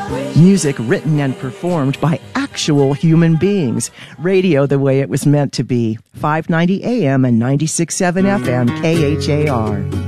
Music written and performed by actual human beings. Radio the way it was meant to be. 590 AM and 96.7 FM KHAR.